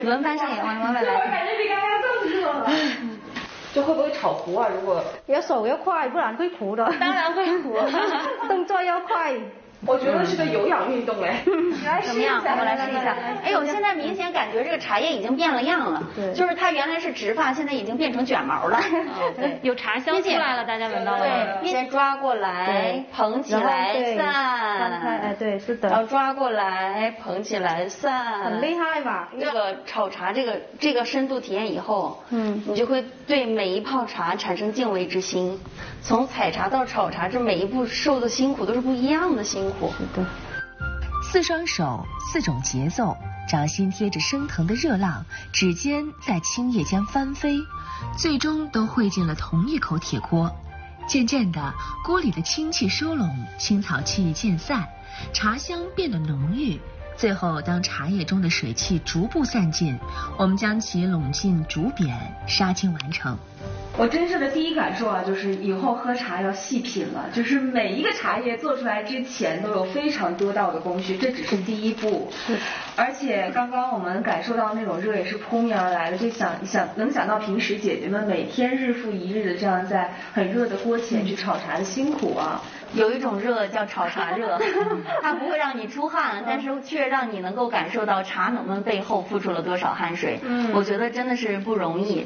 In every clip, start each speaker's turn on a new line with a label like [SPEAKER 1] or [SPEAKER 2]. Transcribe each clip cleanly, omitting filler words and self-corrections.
[SPEAKER 1] 轮番上演，往外来。
[SPEAKER 2] 我感觉比刚刚更热了。就会不会炒糊啊？如果
[SPEAKER 3] 要手要快，不然会糊的。
[SPEAKER 1] 当然会糊，
[SPEAKER 3] 动作要快。
[SPEAKER 2] 我觉得是个有氧运动哎。
[SPEAKER 1] 怎么样？我来试一下。哎呦，现在明显感觉这个茶叶已经变了样了。
[SPEAKER 3] 对。
[SPEAKER 1] 就是它原来是直发，现在已经变成卷毛了。
[SPEAKER 4] 对，有茶香出来了，大家闻到了吗？
[SPEAKER 1] 对，先抓过来，捧起来，散。
[SPEAKER 3] 哎，对，是的。
[SPEAKER 1] 然后抓过来，捧起来，散。
[SPEAKER 3] 很厉害吧？
[SPEAKER 1] 这个炒茶，这个深度体验以后，你就会对每一泡茶产生敬畏之心。从采茶到炒茶，这每一步受的辛苦都是不一样的辛苦。
[SPEAKER 3] 是的。
[SPEAKER 5] 4双手，4种节奏，掌心贴着升腾的热浪，指尖在青叶间翻飞，最终都汇进了同一口铁锅。渐渐的，锅里的清气收拢，青草气渐散，茶香变得浓郁。最后，当茶叶中的水汽逐步散尽，我们将其拢进竹扁，杀青完成。
[SPEAKER 2] 我真正的第一感受啊，就是以后喝茶要细品了，就是每一个茶叶做出来之前都有非常多道的工序，这只是第一步。而且刚刚我们感受到那种热也是扑面而来的，就能想到平时姐姐们每天日复一日的这样在很热的锅前去炒茶的辛苦啊。
[SPEAKER 1] 有一种热叫炒茶热，它不会让你出汗，但是却让你能够感受到茶农们背后付出了多少汗水。我觉得真的是不容易。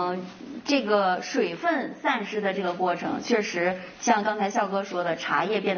[SPEAKER 1] 这个水分散失的这个过程，确实像刚才笑哥说的，茶叶变得